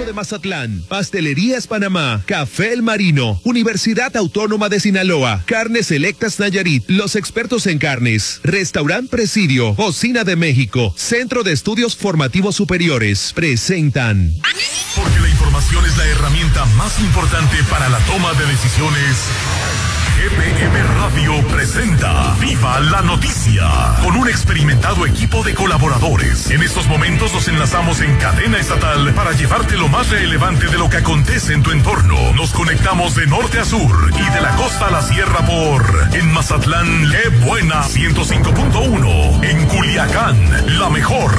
Tecnológico de Mazatlán, Pastelerías Panamá, Café El Marino, Universidad Autónoma de Sinaloa, Carnes Selectas Nayarit, los expertos en carnes, Restaurant Presidio, Cocina de México, Centro de Estudios Formativos Superiores, presentan. Porque la información es la herramienta más importante para la toma de decisiones. GPM Radio presenta Viva la Noticia, con un experimentado equipo de colaboradores. En estos momentos nos enlazamos en cadena estatal para llevarte lo más relevante de lo que acontece en tu entorno. Nos conectamos de norte a sur y de la costa a la sierra en Mazatlán, ¡qué buena! 105.1. En Culiacán, la mejor,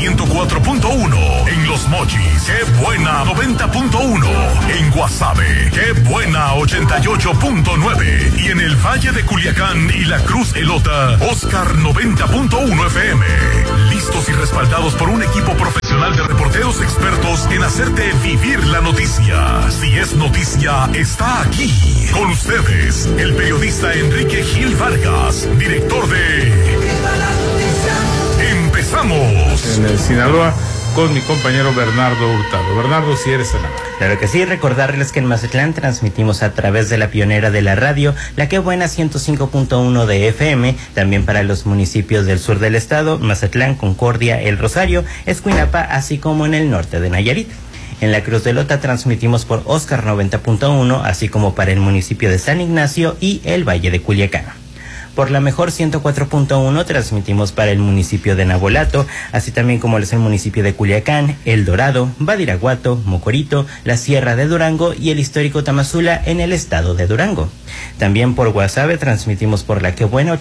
104.1. En Los Mochis, ¡qué buena! 90.1. En Guasave, ¡qué buena! 88.9. Y en el Valle de Culiacán y la Cruz Elota, Oscar 90.1 FM. Listos y respaldados por un equipo profesional de reporteros expertos en hacerte vivir la noticia. Si es noticia, está aquí. Con ustedes, el periodista Enrique Gil Vargas, director de Viva la Noticia. ¡Empezamos! En el Sinaloa, con mi compañero Bernardo Hurtado. Bernardo, si eres en la... Claro que sí, recordarles que en Mazatlán transmitimos a través de la pionera de la radio, la que buena 105.1 de FM, también para los municipios del sur del estado, Mazatlán, Concordia, El Rosario, Escuinapa, así como en el norte de Nayarit. En la Cruz de Lota transmitimos por Oscar 90.1, así como para el municipio de San Ignacio y el Valle de Culiacán. Por la mejor 104.1 transmitimos para el municipio de Navolato, así también como es el municipio de Culiacán, El Dorado, Badiraguato, Mocorito, la Sierra de Durango y el histórico Tamazula en el estado de Durango. También por Guasave transmitimos por la que buena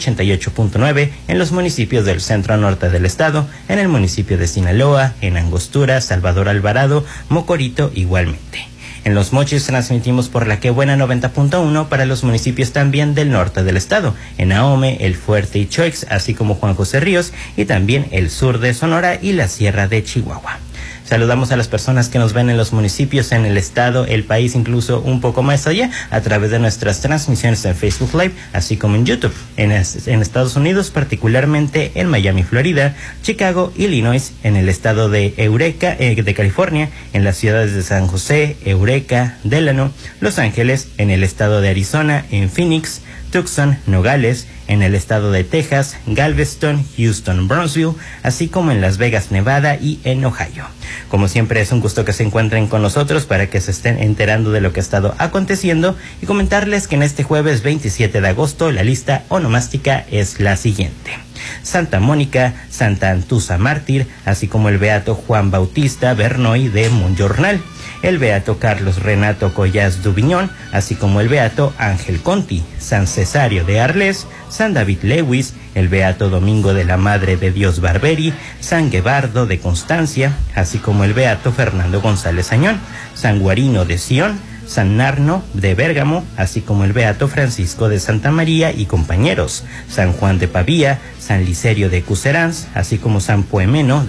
88.9 en los municipios del centro norte del estado, en el municipio de Sinaloa, en Angostura, Salvador Alvarado, Mocorito igualmente. En Los Mochis transmitimos por la que buena 90.1 para los municipios también del norte del estado, en Ahome, El Fuerte y Choix, así como Juan José Ríos y también el sur de Sonora y la sierra de Chihuahua. Saludamos a las personas que nos ven en los municipios, en el estado, el país, incluso un poco más allá, a través de nuestras transmisiones en Facebook Live, así como en YouTube. En Estados Unidos, particularmente en Miami, Florida, Chicago, Illinois, en el estado de Eureka, de California, en las ciudades de San José, Eureka, Delano, Los Ángeles, en el estado de Arizona, en Phoenix, Tucson, Nogales, en el estado de Texas, Galveston, Houston, Brownsville, así como en Las Vegas, Nevada y en Ohio. Como siempre es un gusto que se encuentren con nosotros para que se estén enterando de lo que ha estado aconteciendo y comentarles que en este jueves 27 de agosto la lista onomástica es la siguiente. Santa Mónica, Santa Antusa Mártir, así como el beato Juan Bautista Bernoy de Monjornal, el beato Carlos Renato Collas Dubiñón, así como el beato Ángel Conti, San Cesario de Arles, San David Lewis, el beato Domingo de la Madre de Dios Barberi, San Guevardo de Constancia, así como el beato Fernando González Añón, San Guarino de Sion, San Narno de Bérgamo, así como el beato Francisco de Santa María y compañeros, San Juan de Pavía, San Licerio de Cuserans, así como San Poemeno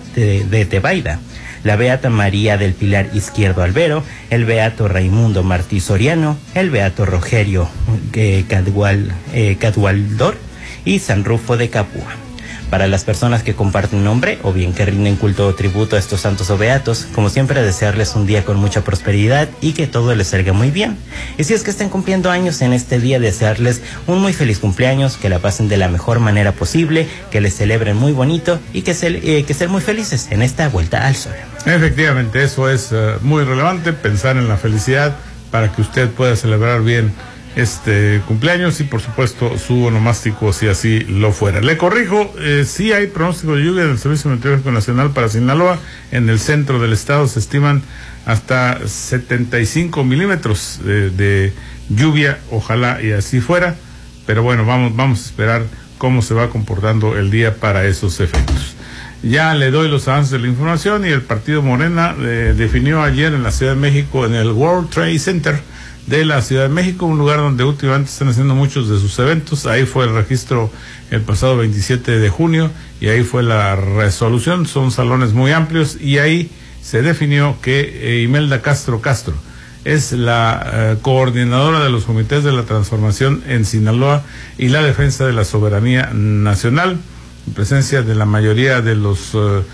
de Tebaida, la beata María del Pilar Izquierdo Albero, el beato Raimundo Martí Soriano, el beato Rogerio Cadualdor y San Rufo de Capua. Para las personas que comparten nombre o bien que rinden culto o tributo a estos santos o beatos, como siempre desearles un día con mucha prosperidad y que todo les salga muy bien. Y si es que estén cumpliendo años en este día, desearles un muy feliz cumpleaños, que la pasen de la mejor manera posible, que les celebren muy bonito y que sean muy felices en esta vuelta al sol. Efectivamente, eso es muy relevante, pensar en la felicidad para que usted pueda celebrar bien este cumpleaños y por supuesto su onomástico si así lo fuera. Le corrijo, sí hay pronóstico de lluvia del Servicio Meteorológico Nacional para Sinaloa. En el centro del estado se estiman hasta 75 milímetros de lluvia, ojalá y así fuera, pero bueno, vamos a esperar cómo se va comportando el día para esos efectos. Ya le doy los avances de la información y el partido Morena definió ayer en la Ciudad de México, en el World Trade Center de la Ciudad de México, un lugar donde últimamente están haciendo muchos de sus eventos. Ahí fue el registro el pasado 27 de junio y ahí fue la resolución. Son salones muy amplios y ahí se definió que Imelda Castro es la coordinadora de los comités de la transformación en Sinaloa y la defensa de la soberanía nacional, en presencia de la mayoría de los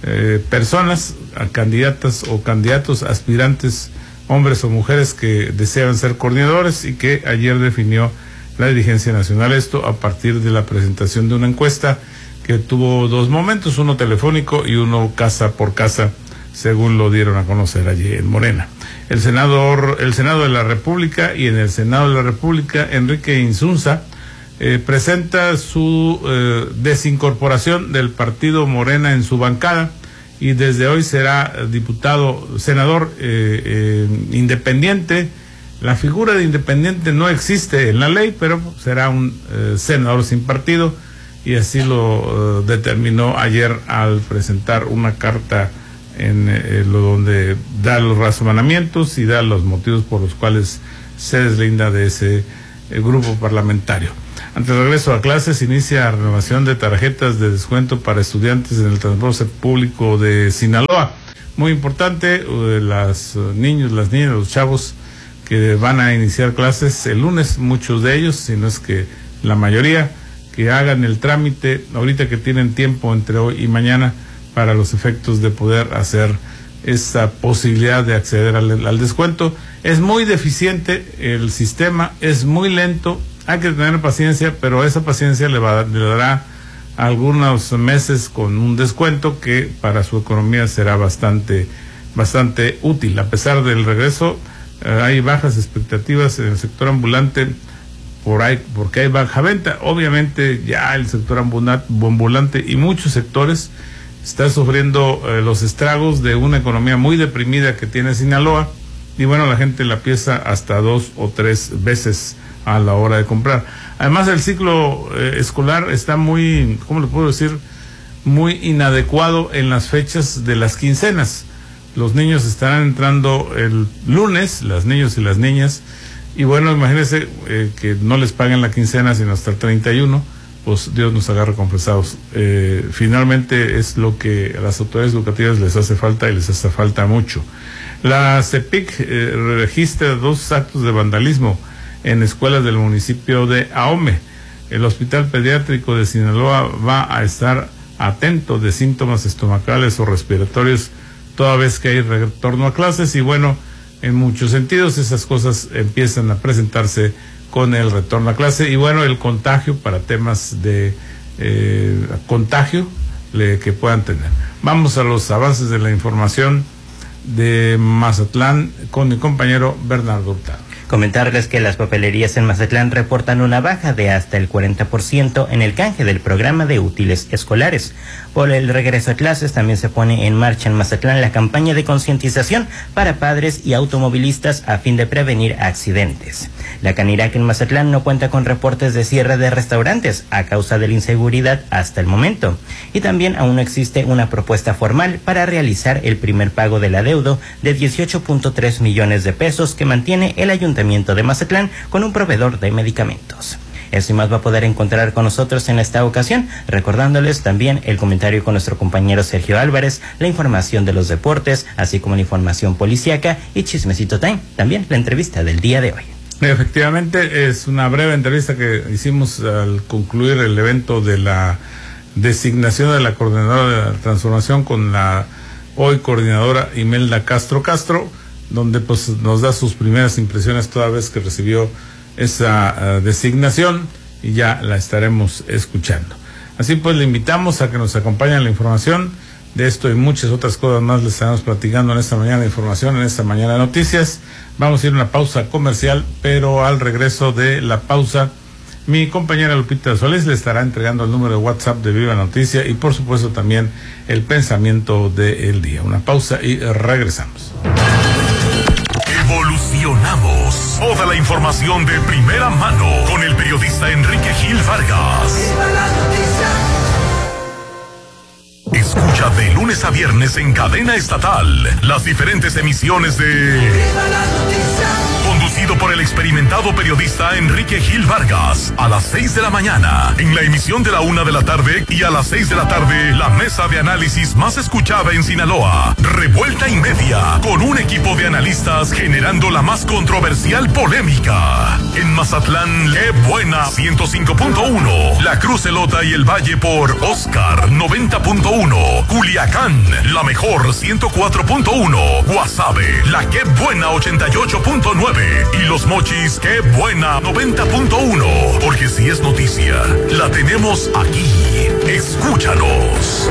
personas, a candidatas o candidatos, aspirantes, hombres o mujeres que desean ser coordinadores, y que ayer definió la dirigencia nacional esto a partir de la presentación de una encuesta que tuvo dos momentos, uno telefónico y uno casa por casa, según lo dieron a conocer allí en Morena. El Senado de la República, y en el Senado de la República, Enrique Insunza presenta su desincorporación del partido Morena en su bancada, y desde hoy será senador independiente. La figura de independiente no existe en la ley, pero será un senador sin partido, y así lo determinó ayer al presentar una carta donde da los razonamientos y da los motivos por los cuales se deslinda de ese grupo parlamentario. Ante el regreso a clases, inicia renovación de tarjetas de descuento para estudiantes en el transporte público de Sinaloa. Muy importante, los niños, las niñas, los chavos que van a iniciar clases el lunes, muchos de ellos, si no es que la mayoría, que hagan el trámite ahorita que tienen tiempo entre hoy y mañana, para los efectos de poder hacer esta posibilidad de acceder al descuento. Es muy deficiente el sistema, es muy lento, hay que tener paciencia, pero esa paciencia le dará algunos meses con un descuento que para su economía será bastante útil. A pesar del regreso, hay bajas expectativas en el sector ambulante porque hay baja venta. Obviamente ya el sector ambulante y muchos sectores está sufriendo los estragos de una economía muy deprimida que tiene Sinaloa, y bueno, la gente la piensa hasta 2 o 3 veces a la hora de comprar. Además, el ciclo escolar está muy, ¿cómo le puedo decir?, muy inadecuado en las fechas de las quincenas. Los niños estarán entrando el lunes, los niños y las niñas, y bueno, imagínense que no les paguen la quincena sino hasta el 31, pues Dios nos agarre confesados. Finalmente es lo que a las autoridades educativas les hace falta, y les hace falta mucho. La CEPIC registra 2 actos de vandalismo en escuelas del municipio de Ahome. El Hospital Pediátrico de Sinaloa va a estar atento de síntomas estomacales o respiratorios toda vez que hay retorno a clases, y bueno, en muchos sentidos esas cosas empiezan a presentarse con el retorno a clase, y bueno, el contagio, para temas de contagio que puedan tener. Vamos a los avances de la información de Mazatlán con mi compañero Bernardo Hurtado. Comentarles que las papelerías en Mazatlán reportan una baja de hasta el 40% en el canje del programa de útiles escolares. Por el regreso a clases también se pone en marcha en Mazatlán la campaña de concientización para padres y automovilistas a fin de prevenir accidentes. La Canirac en Mazatlán no cuenta con reportes de cierre de restaurantes a causa de la inseguridad hasta el momento. Y también aún no existe una propuesta formal para realizar el primer pago del adeudo de 18.3 millones de pesos que mantiene el Ayuntamiento de Mazatlán con un proveedor de medicamentos. Eso y más va a poder encontrar con nosotros en esta ocasión, recordándoles también el comentario con nuestro compañero Sergio Álvarez, la información de los deportes, así como la información policíaca y Chismecito Time, también la entrevista del día de hoy. Efectivamente, es una breve entrevista que hicimos al concluir el evento de la designación de la coordinadora de la transformación con la hoy coordinadora Imelda Castro, donde pues nos da sus primeras impresiones toda vez que recibió esa designación, y ya la estaremos escuchando. Así pues, le invitamos a que nos acompañe en la información de esto y muchas otras cosas más. Les estaremos platicando en esta mañana de información, en esta mañana de noticias. Vamos a ir a una pausa comercial, pero al regreso de la pausa, mi compañera Lupita Solís le estará entregando el número de WhatsApp de Viva Noticia y por supuesto también el pensamiento del día. Una pausa y regresamos. Evolucionamos. Toda la información de primera mano con el periodista Enrique Gil Vargas. Escucha de lunes a viernes en cadena estatal las diferentes emisiones de Conducido por el experimentado periodista Enrique Gil Vargas, a las 6 de la mañana, en la emisión de la 1 de la tarde, y a las 6 de la tarde, la mesa de análisis más escuchada en Sinaloa, Revuelta y Media, con un equipo de analistas generando la más controversial polémica. En Mazatlán, qué buena 105.1, La Cruz, Elota y el Valle por Oscar 90.1, Culiacán, la mejor 104.1, Guasave, la qué buena 88.9 y Los Mochis, qué buena 90.1, porque si es noticia, la tenemos aquí. Escúchanos.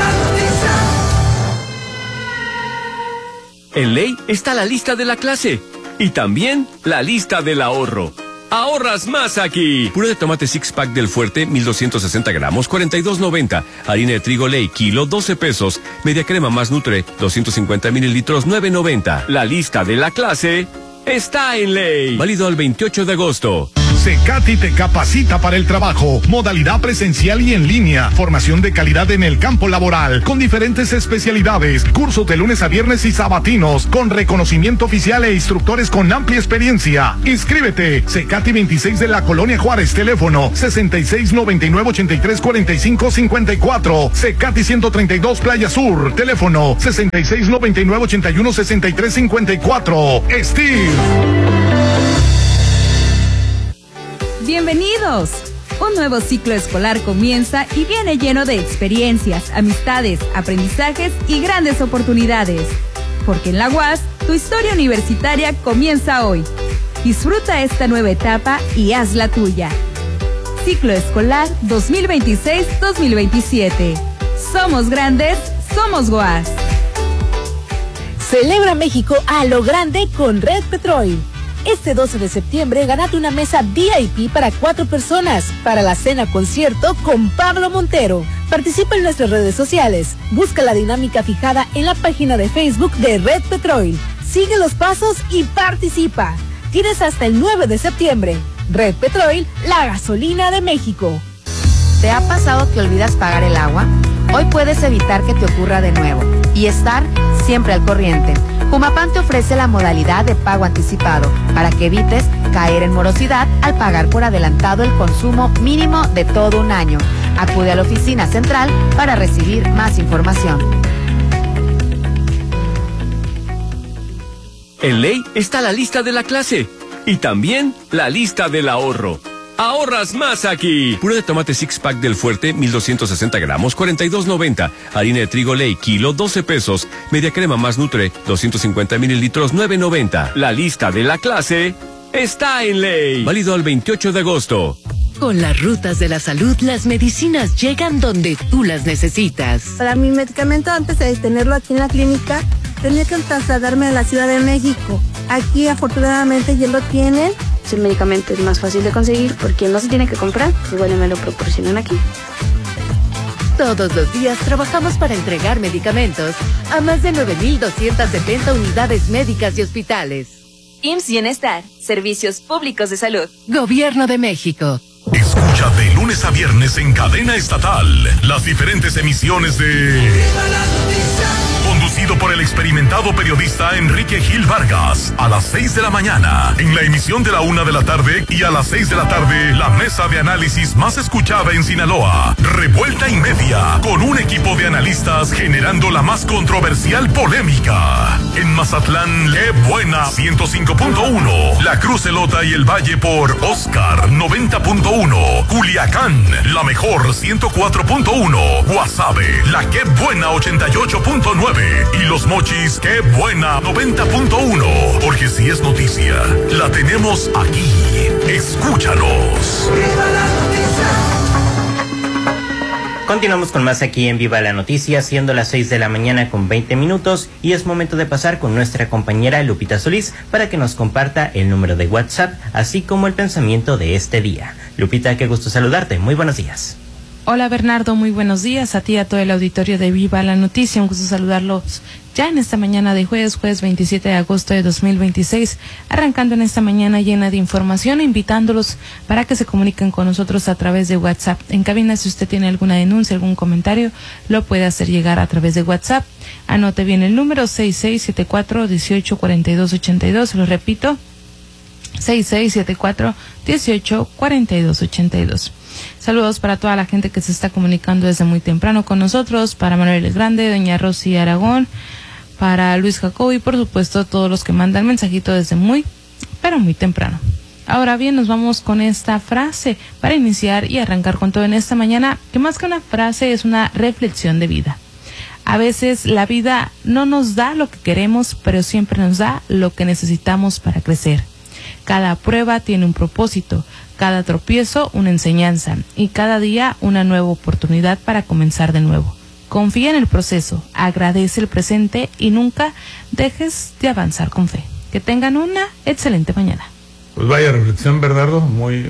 En Ley está la lista de la clase y también la lista del ahorro. ¡Ahorras más aquí! Puré de tomate six pack del Fuerte, 1260 gramos, 42.90. Harina de trigo Ley, kilo, 12 pesos. Media crema más Nutre, 250 mililitros, 9.90. La lista de la clase está en Ley. Válido al 28 de agosto. Secati te capacita para el trabajo, modalidad presencial y en línea, formación de calidad en el campo laboral, con diferentes especialidades, cursos de lunes a viernes y sabatinos, con reconocimiento oficial e instructores con amplia experiencia. Inscríbete, Secati 26 de la Colonia Juárez, teléfono 6699-834554, Secati 132 Playa Sur, teléfono 6699-816354. Steve. ¡Bienvenidos! Un nuevo ciclo escolar comienza y viene lleno de experiencias, amistades, aprendizajes y grandes oportunidades. Porque en la UAS, tu historia universitaria comienza hoy. Disfruta esta nueva etapa y haz la tuya. Ciclo escolar 2026-2027. Somos grandes, somos UAS. Celebra México a lo grande con Red Petrol. Este 12 de septiembre gánate una mesa VIP para 4 personas para la cena concierto con Pablo Montero. Participa en nuestras redes sociales. Busca la dinámica fijada en la página de Facebook de Red Petrol. Sigue los pasos y participa. Tienes hasta el 9 de septiembre. Red Petrol, la gasolina de México. ¿Te ha pasado que olvidas pagar el agua? Hoy puedes evitar que te ocurra de nuevo y estar siempre al corriente. Humapam te ofrece la modalidad de pago anticipado para que evites caer en morosidad al pagar por adelantado el consumo mínimo de todo un año. Acude a la oficina central para recibir más información. En Ley está la lista de la clase y también la lista del ahorro. ¡Ahorras más aquí! Puré de tomate six pack del Fuerte, 1260 gramos, 42.90. Harina de trigo Ley, kilo, 12 pesos. Media crema más Nutre, 250 mililitros, 9.90. La lista de la clase está en Ley. Válido al 28 de agosto. Con las rutas de la salud, las medicinas llegan donde tú las necesitas. Para mi medicamento, antes de tenerlo aquí en la clínica, tenía que trasladarme a la Ciudad de México. Aquí, afortunadamente, ya lo tienen. El medicamento es más fácil de conseguir porque no se tiene que comprar, igual me lo proporcionan aquí. Todos los días trabajamos para entregar medicamentos a más de 9,270 unidades médicas y hospitales. IMSS Bienestar, Servicios Públicos de Salud. Gobierno de México. Escucha de lunes a viernes en cadena estatal las diferentes emisiones de Conducido por el experimentado periodista Enrique Gil Vargas, a las 6 de la mañana, en la emisión de la 1 de la tarde, y a las 6 de la tarde, la mesa de análisis más escuchada en Sinaloa, Revuelta y Media, con un equipo de analistas generando la más controversial polémica. En Mazatlán, qué buena 105.1, La Cruz, Elota y el Valle por Oscar 90.1, Culiacán, la mejor 104.1, Guasave, la qué buena 88.9 y Los Mochis, qué buena 90.1, porque si es noticia, la tenemos aquí. Escúchanos. Continuamos con más aquí en Viva la Noticia, siendo las 6 de la mañana con 20 minutos, y es momento de pasar con nuestra compañera Lupita Solís para que nos comparta el número de WhatsApp, así como el pensamiento de este día. Lupita, qué gusto saludarte, muy buenos días. Hola Bernardo, muy buenos días a ti y a todo el auditorio de Viva la Noticia. Un gusto saludarlos ya en esta mañana de jueves 27 de agosto de 2026, arrancando en esta mañana llena de información, invitándolos para que se comuniquen con nosotros a través de WhatsApp. En cabina, si usted tiene alguna denuncia, algún comentario, lo puede hacer llegar a través de WhatsApp. Anote bien el número 6674-184282, lo repito, 6674-184282. Saludos para toda la gente que se está comunicando desde muy temprano con nosotros, para Manuel el Grande, doña Rosy Aragón, para Luis Jacobo y por supuesto todos los que mandan mensajito desde muy, pero muy temprano. Ahora bien, nos vamos con esta frase para iniciar y arrancar con todo en esta mañana, que más que una frase es una reflexión de vida. A veces la vida no nos da lo que queremos, pero siempre nos da lo que necesitamos para crecer. Cada prueba tiene un propósito, cada tropiezo una enseñanza y cada día una nueva oportunidad para comenzar de nuevo. Confía en el proceso, agradece el presente y nunca dejes de avanzar con fe. Que tengan una excelente mañana. Pues vaya reflexión, Bernardo, muy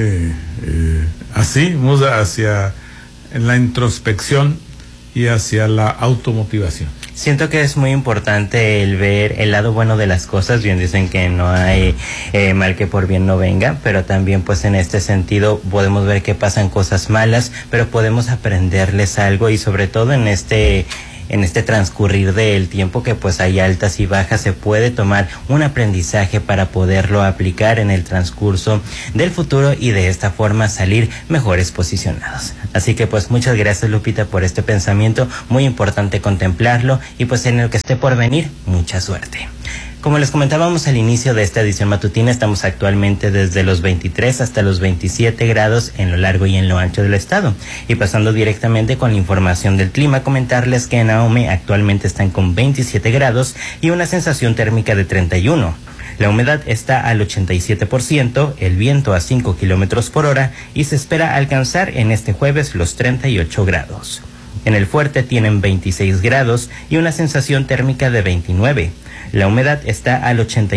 hacia la introspección y hacia la automotivación. Siento que es muy importante el ver el lado bueno de las cosas. Bien dicen que no hay mal que por bien no venga, pero también pues en este sentido podemos ver que pasan cosas malas, pero podemos aprenderles algo y sobre todo en este transcurrir del tiempo que pues hay altas y bajas, se puede tomar un aprendizaje para poderlo aplicar en el transcurso del futuro y de esta forma salir mejores posicionados. Así que pues muchas gracias, Lupita, por este pensamiento, muy importante contemplarlo y pues en el que esté por venir, mucha suerte. Como les comentábamos al inicio de esta edición matutina, estamos actualmente desde los 23 hasta los 27 grados en lo largo y en lo ancho del estado. Y pasando directamente con la información del clima, comentarles que en Ahome actualmente están con 27 grados y una sensación térmica de 31. La humedad está al 87%, el viento a 5 kilómetros por hora y se espera alcanzar en este jueves los 38 grados. En el Fuerte tienen 26 grados y una sensación térmica de 29. La humedad está al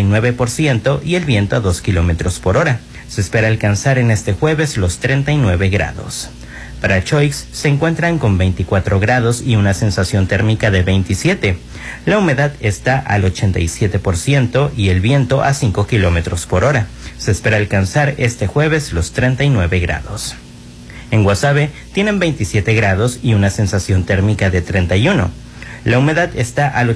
89% y el viento a 2 kilómetros por hora. Se espera alcanzar en este jueves los 39 grados. Para Choix se encuentran con 24 grados y una sensación térmica de 27. La humedad está al 87% y el viento a 5 kilómetros por hora. Se espera alcanzar este jueves los 39 grados. En Guasave tienen 27 grados y una sensación térmica de 31. La humedad está al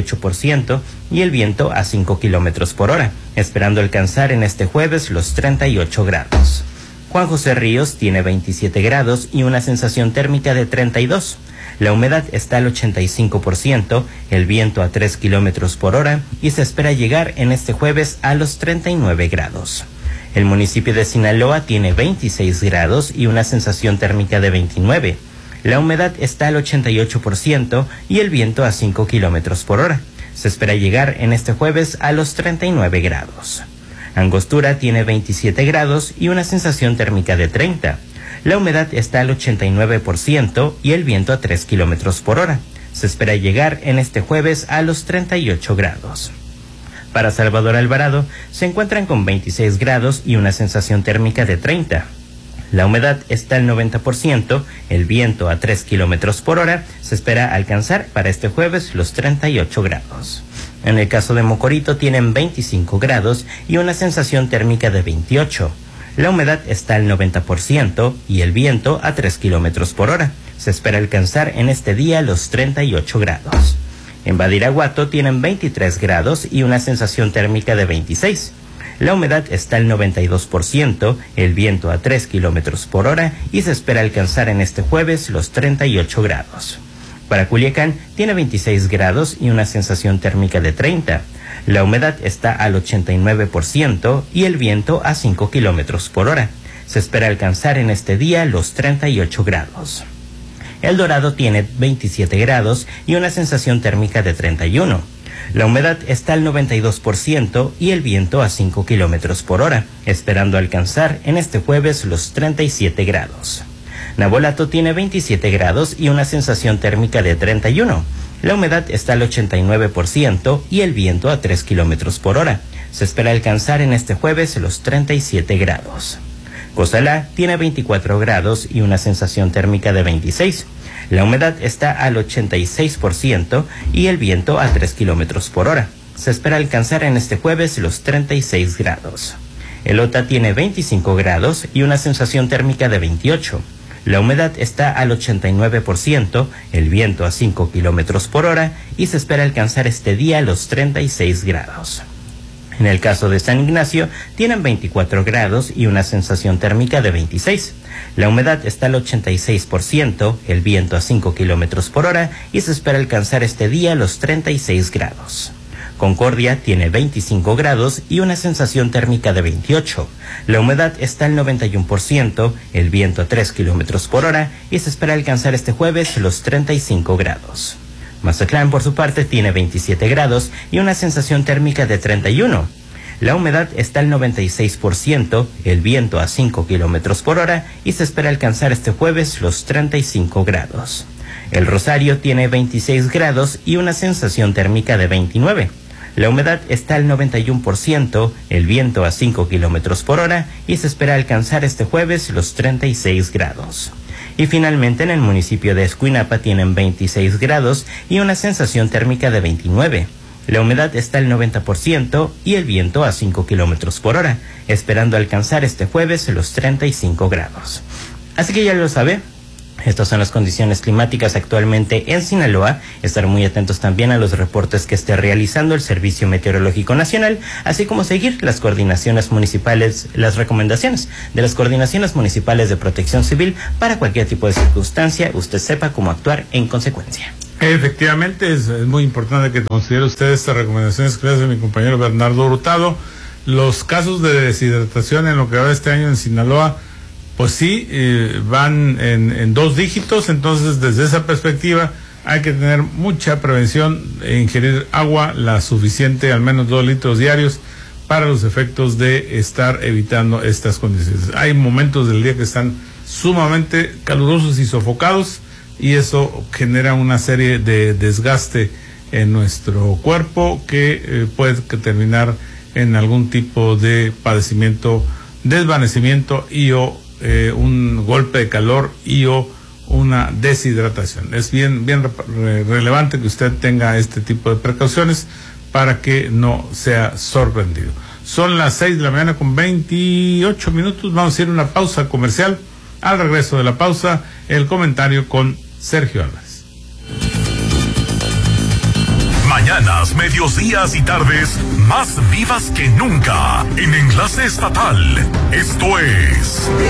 88% y el viento a 5 kilómetros por hora, esperando alcanzar en este jueves los 38 grados. Juan José Ríos tiene 27 grados y una sensación térmica de 32. La humedad está al 85%, el viento a 3 kilómetros por hora y se espera llegar en este jueves a los 39 grados. El municipio de Sinaloa tiene 26 grados y una sensación térmica de 29. La humedad está al 88% y el viento a 5 kilómetros por hora. Se espera llegar en este jueves a los 39 grados. Angostura tiene 27 grados y una sensación térmica de 30. La humedad está al 89% y el viento a 3 kilómetros por hora. Se espera llegar en este jueves a los 38 grados. Para Salvador Alvarado se encuentran con 26 grados y una sensación térmica de 30. La humedad está al 90%, el viento a 3 kilómetros por hora, se espera alcanzar para este jueves los 38 grados. En el caso de Mocorito tienen 25 grados y una sensación térmica de 28. La humedad está al 90% y el viento a 3 kilómetros por hora. Se espera alcanzar en este día los 38 grados. En Badiraguato tienen 23 grados y una sensación térmica de 26. La humedad está al 92%, el viento a 3 kilómetros por hora y se espera alcanzar en este jueves los 38 grados. Para Culiacán tiene 26 grados y una sensación térmica de 30. La humedad está al 89% y el viento a 5 kilómetros por hora. Se espera alcanzar en este día los 38 grados. El Dorado tiene 27 grados y una sensación térmica de 31. La humedad está al 92% y el viento a 5 kilómetros por hora, esperando alcanzar en este jueves los 37 grados. Navolato tiene 27 grados y una sensación térmica de 31. La humedad está al 89% y el viento a 3 kilómetros por hora. Se espera alcanzar en este jueves los 37 grados. Cozalá tiene 24 grados y una sensación térmica de 26. La humedad está al 86% y el viento a 3 kilómetros por hora. Se espera alcanzar en este jueves los 36 grados. Elota tiene 25 grados y una sensación térmica de 28. La humedad está al 89%, el viento a 5 kilómetros por hora y se espera alcanzar este día los 36 grados. En el caso de San Ignacio, tienen 24 grados y una sensación térmica de 26. La humedad está al 86%, el viento a 5 kilómetros por hora y se espera alcanzar este día los 36 grados. Concordia tiene 25 grados y una sensación térmica de 28. La humedad está al 91%, el viento a 3 kilómetros por hora y se espera alcanzar este jueves los 35 grados. Mazatlán, por su parte, tiene 27 grados y una sensación térmica de 31. La humedad está al 96%, el viento a 5 kilómetros por hora y se espera alcanzar este jueves los 35 grados. El Rosario tiene 26 grados y una sensación térmica de 29. La humedad está al 91%, el viento a 5 kilómetros por hora y se espera alcanzar este jueves los 36 grados. Y finalmente en el municipio de Escuinapa tienen 26 grados y una sensación térmica de 29. La humedad está al 90% y el viento a 5 kilómetros por hora, esperando alcanzar este jueves los 35 grados. Así que ya lo sabe. Estas son las condiciones climáticas actualmente en Sinaloa. Estar muy atentos también a los reportes que esté realizando el Servicio Meteorológico Nacional, así como seguir las coordinaciones municipales, las recomendaciones de las coordinaciones municipales de protección civil para cualquier tipo de circunstancia, usted sepa cómo actuar en consecuencia. Efectivamente, es muy importante que considere usted estas recomendaciones que hace mi compañero Bernardo Hurtado. Los casos de deshidratación en lo que va este año en Sinaloa, pues sí, van en 2 dígitos, entonces desde esa perspectiva hay que tener mucha prevención e ingerir agua, la suficiente, al menos 2 litros diarios, para los efectos de estar evitando estas condiciones. Hay momentos del día que están sumamente calurosos y sofocados, y eso genera una serie de desgaste en nuestro cuerpo que puede terminar en algún tipo de padecimiento, desvanecimiento y o un golpe de calor y o una deshidratación. Es bien relevante que usted tenga este tipo de precauciones para que no sea sorprendido. Son las 6 de la mañana con 28 minutos. Vamos a ir a una pausa comercial. Al regreso de la pausa, el comentario con Sergio Álvarez. Mañanas, medios días y tardes más vivas que nunca en Enlace Estatal. Esto es